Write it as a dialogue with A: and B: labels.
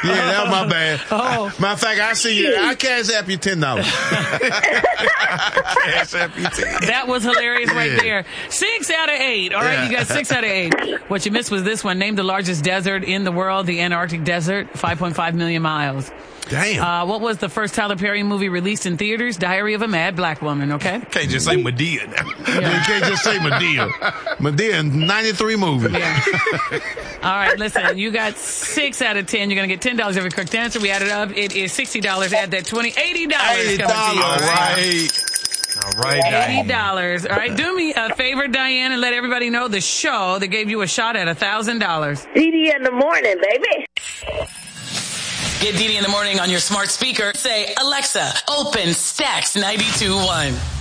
A: that was my bad.
B: Oh.
A: Matter of fact, I see you. I cash app you $10. Cash app you $10.
B: That was hilarious right there. 6 out of 8. All right, you got 6 out of 8. What you missed was this one. Name the largest desert in the world, the Antarctic Desert, 5.5 million miles.
A: Damn.
B: What was the first Tyler Perry movie released in theaters? Diary of a Mad Black Woman, okay?
A: Can't just say Medea now. You can't just say Medea. Medea in 93 movies.
B: Yeah. All right, listen, you got 6 out of 10. You're going to get $10 every correct answer. We added up. It is $60. Add that $20. $80.
A: $80.
B: All
A: right, Diane.
B: $80. All right, do me a favor, Diane, and let everybody know the show that gave you a shot at $1,000.
C: DD in the morning, baby.
D: Get DD in the morning on your smart speaker. Say, Alexa, open Stax 92.1.